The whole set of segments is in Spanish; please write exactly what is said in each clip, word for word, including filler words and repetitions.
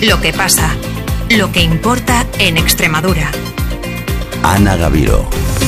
Lo que pasa, lo que importa en Extremadura. Ana Gaviro.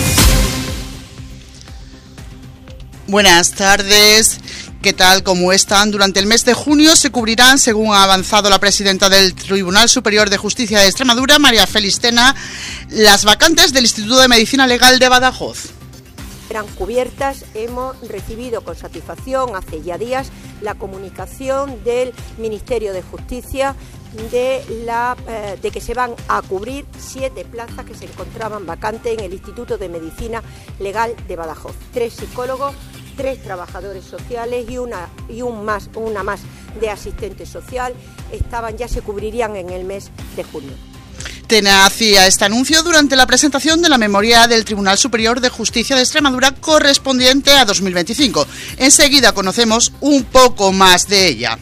Buenas tardes. ¿Qué tal? ¿Cómo están? Durante el mes de junio se cubrirán, según ha avanzado la presidenta del Tribunal Superior de Justicia de Extremadura, María Félix Tena, las vacantes del Instituto de Medicina Legal de Badajoz. Eran cubiertas. Hemos recibido con satisfacción hace ya días la comunicación del Ministerio de Justicia de, la, eh, de que se van a cubrir siete plazas que se encontraban vacantes en el Instituto de Medicina Legal de Badajoz. Tres psicólogos, tres trabajadores sociales y una, y un más, una más de asistente social estaban, ya se cubrirían en el mes de junio. Tena hacía este anuncio durante la presentación de la memoria del Tribunal Superior de Justicia de Extremadura correspondiente a dos mil veinticinco. Enseguida conocemos un poco más de ella.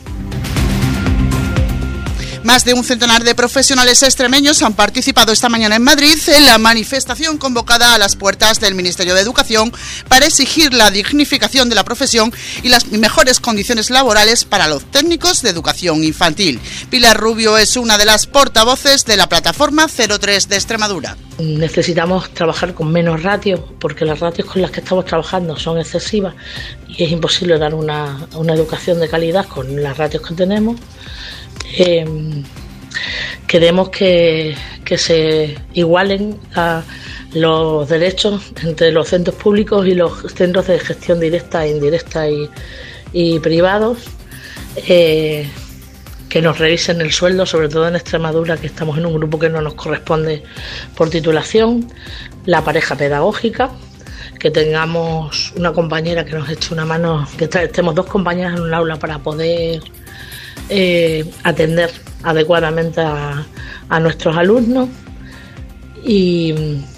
Más de un centenar de profesionales extremeños han participado esta mañana en Madrid en la manifestación convocada a las puertas del Ministerio de Educación para exigir la dignificación de la profesión y las mejores condiciones laborales para los técnicos de educación infantil. Pilar Rubio es una de las portavoces de la plataforma cero tres de Extremadura. Necesitamos trabajar con menos ratios porque las ratios con las que estamos trabajando son excesivas y es imposible dar una, una educación de calidad con las ratios que tenemos. Eh, queremos que, que se igualen a los derechos entre los centros públicos y los centros de gestión directa, indirecta y, y privados, eh, que nos revisen el sueldo, sobre todo en Extremadura, que estamos en un grupo que no nos corresponde por titulación, la pareja pedagógica, que tengamos una compañera que nos eche una mano, que estemos dos compañeras en un aula para poder Eh, atender adecuadamente a, a nuestros alumnos y,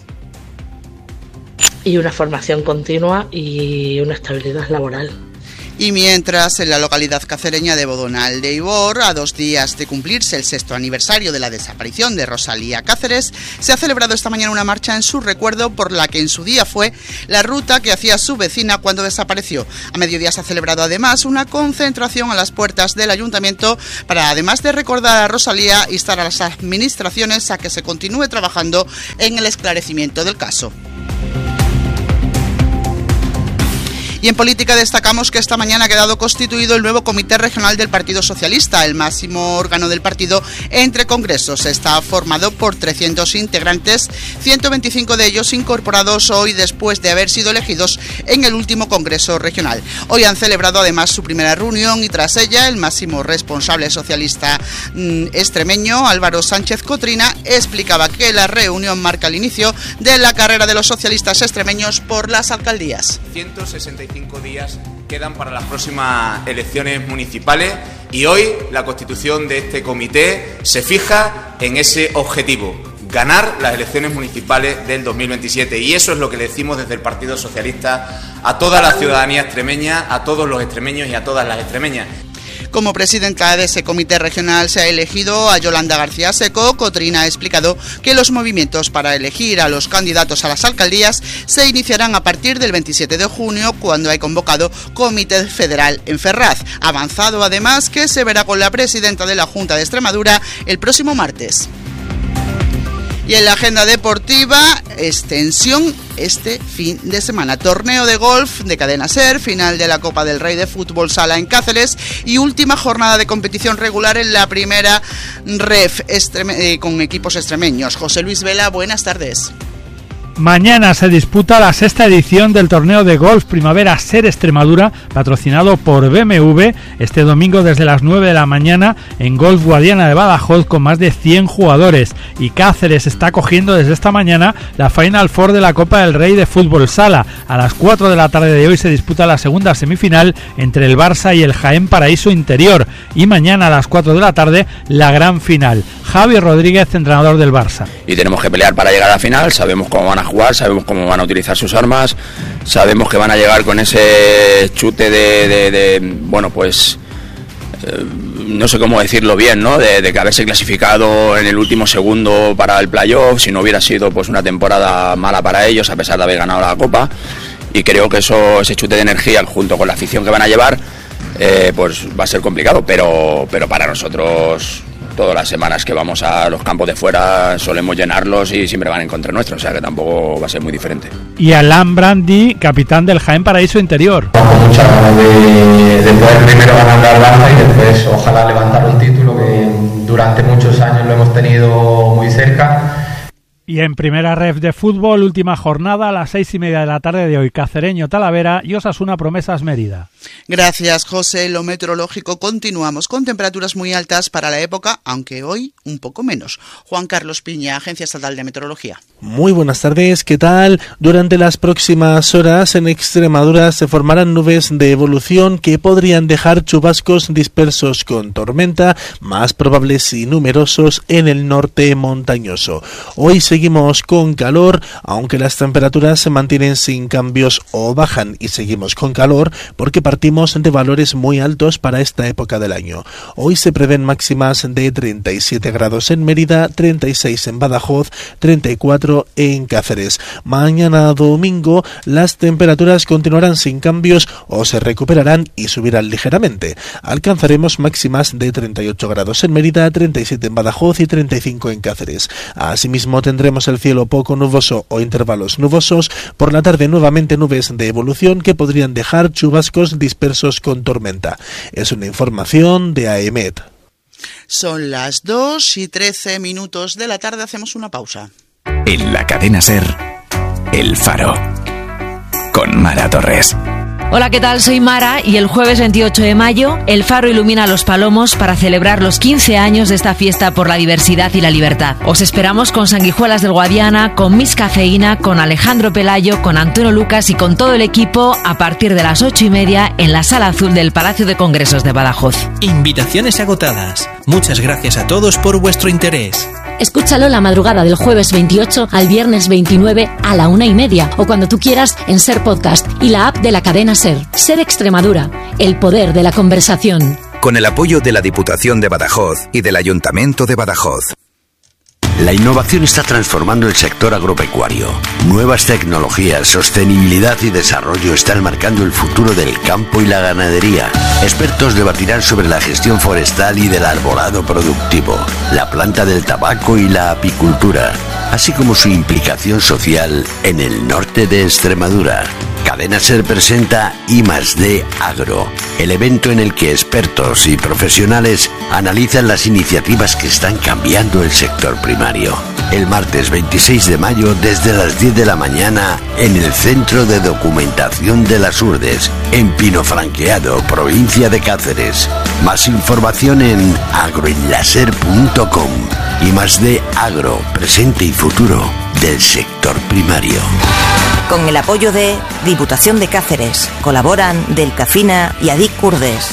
y una formación continua y una estabilidad laboral. Y mientras, en la localidad cacereña de Bodonal de Ibor, a dos días de cumplirse el sexto aniversario de la desaparición de Rosalía Cáceres, se ha celebrado esta mañana una marcha en su recuerdo por la que en su día fue la ruta que hacía su vecina cuando desapareció. A mediodía se ha celebrado además una concentración a las puertas del ayuntamiento para, además de recordar a Rosalía, instar a las administraciones a que se continúe trabajando en el esclarecimiento del caso. Y en política destacamos que esta mañana ha quedado constituido el nuevo Comité Regional del Partido Socialista, el máximo órgano del partido entre congresos. Está formado por trescientos integrantes, ciento veinticinco de ellos incorporados hoy después de haber sido elegidos en el último Congreso Regional. Hoy han celebrado además su primera reunión y tras ella el máximo responsable socialista mmm, extremeño, Álvaro Sánchez Cotrina, explicaba que la reunión marca el inicio de la carrera de los socialistas extremeños por las alcaldías. ciento sesenta y cinco días quedan para las próximas elecciones municipales y hoy la constitución de este comité se fija en ese objetivo: ganar las elecciones municipales del dos mil veintisiete, y eso es lo que le decimos desde el Partido Socialista a toda la ciudadanía extremeña, a todos los extremeños y a todas las extremeñas. Como presidenta de ese comité regional se ha elegido a Yolanda García Seco. Cotrina ha explicado que los movimientos para elegir a los candidatos a las alcaldías se iniciarán a partir del veintisiete de junio, cuando hay convocado comité federal en Ferraz. Ha avanzado además que se verá con la presidenta de la Junta de Extremadura el próximo martes. Y en la agenda deportiva, extensión este fin de semana. Torneo de golf de Cadena Ser, final de la Copa del Rey de Fútbol Sala en Cáceres y última jornada de competición regular en la primera R E F extreme, eh, con equipos extremeños. José Luis Vela, buenas tardes. Mañana se disputa la sexta edición del torneo de golf Primavera Ser Extremadura, patrocinado por B M W, este domingo desde las nueve de la mañana en Golf Guadiana de Badajoz, con más de cien jugadores. Y Cáceres está cogiendo desde esta mañana la Final Four de la Copa del Rey de Fútbol Sala. A las cuatro de la tarde de hoy se disputa la segunda semifinal entre el Barça y el Jaén Paraíso Interior. Y mañana a las cuatro de la tarde la gran final. Javi Rodríguez, entrenador del Barça. Y tenemos que pelear para llegar a la final, sabemos cómo van a jugar, sabemos cómo van a utilizar sus armas, sabemos que van a llegar con ese chute de, de, de bueno, pues eh, no sé cómo decirlo bien, ¿no? De, de que haberse clasificado en el último segundo para el playoff, si no hubiera sido pues una temporada mala para ellos, a pesar de haber ganado la Copa. Y creo que eso, ese chute de energía, junto con la afición que van a llevar, eh, pues va a ser complicado, pero, pero para nosotros todas las semanas que vamos a los campos de fuera solemos llenarlos y siempre van en contra nuestro, o sea que tampoco va a ser muy diferente. Y Alan Brandi, capitán del Jaén Paraíso Interior. Con muchas ganas de, de poder primero ganar la Arlanza y después ojalá levantar un título que durante muchos años lo hemos tenido muy cerca. Y en primera ref de fútbol, última jornada a las seis y media de la tarde de hoy, Cacereño Talavera y Osasuna Promesas Mérida. Gracias, José. Lo meteorológico, continuamos con temperaturas muy altas para la época, aunque hoy un poco menos. Juan Carlos Piña, Agencia Estatal de Meteorología. Muy buenas tardes, ¿qué tal? Durante las próximas horas en Extremadura se formarán nubes de evolución que podrían dejar chubascos dispersos con tormenta, más probables y numerosos en el norte montañoso. Hoy seguimos con calor, aunque las temperaturas se mantienen sin cambios o bajan, y seguimos con calor porque partimos de valores muy altos para esta época del año. Hoy se prevén máximas de treinta y siete grados en Mérida, treinta y seis en Badajoz, treinta y cuatro en Cáceres. Mañana domingo las temperaturas continuarán sin cambios o se recuperarán y subirán ligeramente. Alcanzaremos máximas de treinta y ocho grados en Mérida, treinta y siete en Badajoz y treinta y cinco en Cáceres. Asimismo tendremos el cielo poco nuboso o intervalos nubosos. Por la tarde nuevamente nubes de evolución que podrían dejar chubascos dispersos con tormenta. Es una información de A E M E T. Son las dos y trece minutos de la tarde, hacemos una pausa. En la cadena SER, El Faro, con Mara Torres. Hola, ¿qué tal? Soy Mara y el jueves veintiocho de mayo El Faro ilumina Los Palomos para celebrar los quince años de esta fiesta por la diversidad y la libertad. Os esperamos con Sanguijuelas del Guadiana, con Miss Cafeína, con Alejandro Pelayo, con Antonio Lucas y con todo el equipo a partir de las ocho y media en la Sala Azul del Palacio de Congresos de Badajoz. Invitaciones agotadas. Muchas gracias a todos por vuestro interés. Escúchalo la madrugada del jueves veintiocho al viernes veintinueve a la una y media o cuando tú quieras en SER Podcast y la app de la cadena SER. SER Extremadura, el poder de la conversación. Con el apoyo de la Diputación de Badajoz y del Ayuntamiento de Badajoz. La innovación está transformando el sector agropecuario. Nuevas tecnologías, sostenibilidad y desarrollo están marcando el futuro del campo y la ganadería. Expertos debatirán sobre la gestión forestal y del arbolado productivo, la planta del tabaco y la apicultura, así como su implicación social en el norte de Extremadura. Cadena SER presenta I más D Agro, el evento en el que expertos y profesionales analizan las iniciativas que están cambiando el sector primario. El martes veintiséis de mayo desde las diez de la mañana en el Centro de Documentación de las Urdes, en Pinofranqueado, provincia de Cáceres. Más información en agroenlaser punto com. I más D Agro, presente y futuro del sector primario. Con el apoyo de Diputación de Cáceres, colaboran Delcafina y Adic Curdes.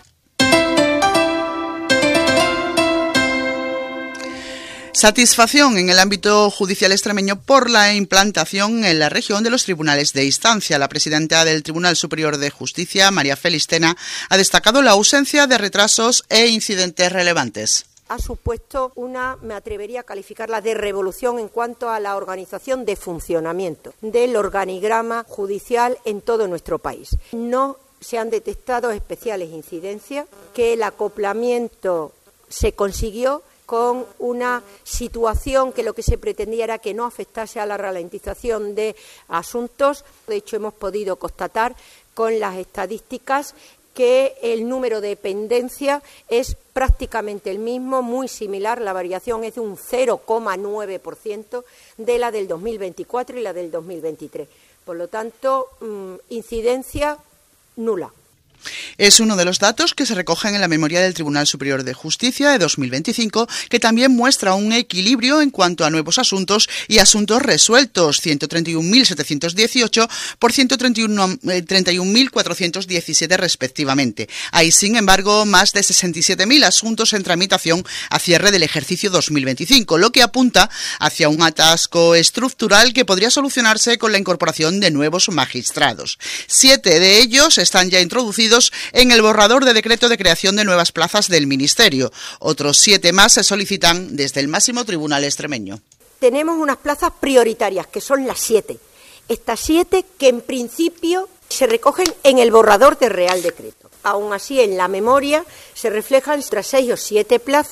Satisfacción en el ámbito judicial extremeño por la implantación en la región de los tribunales de instancia. La presidenta del Tribunal Superior de Justicia, María Félix Tena, ha destacado la ausencia de retrasos e incidentes relevantes. Ha supuesto una, me atrevería a calificarla de revolución en cuanto a la organización de funcionamiento del organigrama judicial en todo nuestro país. No se han detectado especiales incidencias, que el acoplamiento se consiguió con una situación que lo que se pretendía era que no afectase a la ralentización de asuntos. De hecho, hemos podido constatar con las estadísticas que el número de pendencia es prácticamente el mismo, muy similar, la variación es de un cero coma nueve por ciento de la del dos mil veinticuatro y la del dos mil veintitrés. Por lo tanto, incidencia nula. Es uno de los datos que se recogen en la memoria del Tribunal Superior de Justicia de dos mil veinticinco, que también muestra un equilibrio en cuanto a nuevos asuntos y asuntos resueltos, ciento treinta y un mil setecientos dieciocho por ciento treinta y un mil cuatrocientos diecisiete respectivamente. Hay, sin embargo, más de sesenta y siete mil asuntos en tramitación a cierre del ejercicio dos mil veinticinco, lo que apunta hacia un atasco estructural que podría solucionarse con la incorporación de nuevos magistrados. Siete de ellos están ya introducidos en el borrador de decreto de creación de nuevas plazas del Ministerio. Otros siete más se solicitan desde el máximo tribunal extremeño. Tenemos unas plazas prioritarias, que son las siete. Estas siete que en principio se recogen en el borrador de Real Decreto. Aún así, en la memoria se reflejan otras seis o siete plazas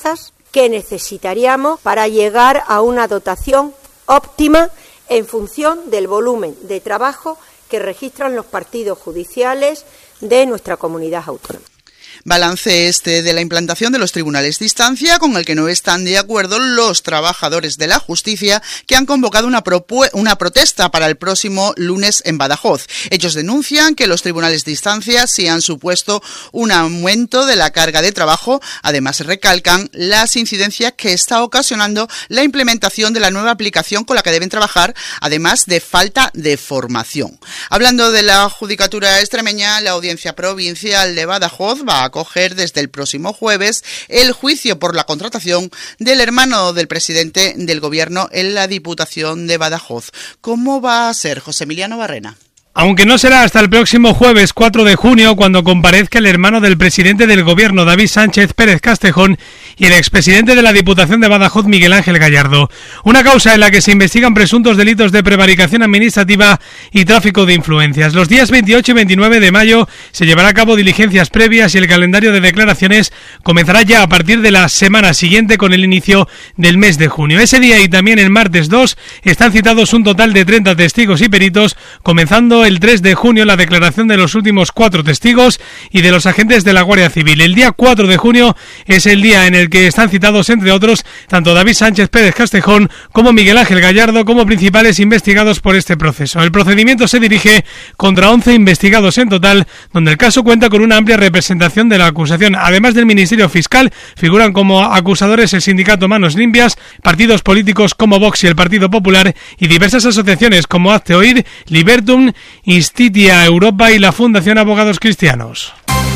que necesitaríamos para llegar a una dotación óptima en función del volumen de trabajo que registran los partidos judiciales de nuestra comunidad autónoma. Balance este de la implantación de los tribunales de instancia, con el que no están de acuerdo los trabajadores de la justicia, que han convocado una, una protesta para el próximo lunes en Badajoz. Ellos denuncian que los tribunales de instancia sí han supuesto un aumento de la carga de trabajo. Además, recalcan las incidencias que está ocasionando la implementación de la nueva aplicación con la que deben trabajar, además de falta de formación. Hablando de la judicatura extremeña, la Audiencia Provincial de Badajoz va a acoger desde el próximo jueves el juicio por la contratación del hermano del presidente del gobierno en la Diputación de Badajoz. ¿Cómo va a ser, José Emiliano Barrena? Aunque no será hasta el próximo jueves cuatro de junio cuando comparezca el hermano del presidente del gobierno, David Sánchez Pérez Castejón, y el expresidente de la Diputación de Badajoz, Miguel Ángel Gallardo. Una causa en la que se investigan presuntos delitos de prevaricación administrativa y tráfico de influencias. Los días veintiocho y veintinueve de mayo se llevará a cabo diligencias previas y el calendario de declaraciones comenzará ya a partir de la semana siguiente con el inicio del mes de junio. Ese día y también el martes dos están citados un total de treinta testigos y peritos, comenzando el tres de junio la declaración de los últimos cuatro testigos y de los agentes de la Guardia Civil. El día cuatro de junio es el día en el que están citados, entre otros, tanto David Sánchez Pérez Castejón como Miguel Ángel Gallardo como principales investigados por este proceso. El procedimiento se dirige contra once investigados en total, donde el caso cuenta con una amplia representación de la acusación. Además del Ministerio Fiscal, figuran como acusadores el sindicato Manos Limpias, partidos políticos como Vox y el Partido Popular y diversas asociaciones como Hazte Oír, Libertum, Institia Europa y la Fundación Abogados Cristianos.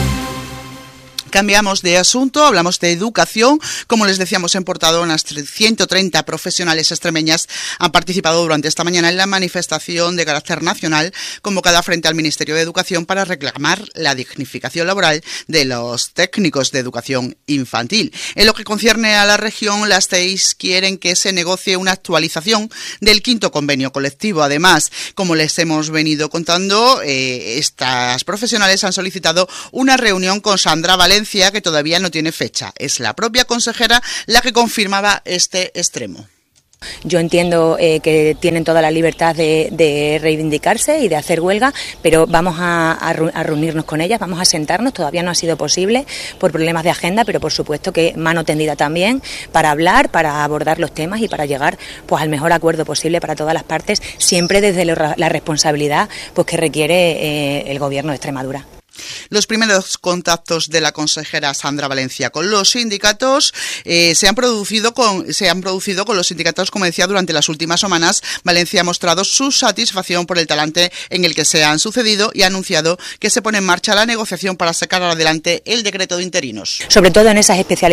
Cambiamos de asunto, hablamos de educación. Como les decíamos en portada, unas ciento treinta profesionales extremeñas han participado durante esta mañana en la manifestación de carácter nacional convocada frente al Ministerio de Educación para reclamar la dignificación laboral de los técnicos de educación infantil. En lo que concierne a la región, las T E I S quieren que se negocie una actualización del quinto convenio colectivo. Además, como les hemos venido contando, eh, estas profesionales han solicitado una reunión con Sandra Valencia, que todavía no tiene fecha. Es la propia consejera la que confirmaba este extremo. Yo entiendo eh, que tienen toda la libertad de, de reivindicarse y de hacer huelga, pero vamos a, a, a reunirnos con ellas, vamos a sentarnos. Todavía no ha sido posible por problemas de agenda, pero por supuesto que mano tendida también para hablar, para abordar los temas y para llegar pues al mejor acuerdo posible para todas las partes, siempre desde la, la responsabilidad pues que requiere eh, el Gobierno de Extremadura. Los primeros contactos de la consejera Sandra Valencia con los sindicatos eh, se han producido con se han producido con los sindicatos, como decía, durante las últimas semanas. Valencia ha mostrado su satisfacción por el talante en el que se han sucedido y ha anunciado que se pone en marcha la negociación para sacar adelante el decreto de interinos. Sobre todo en esas especialidades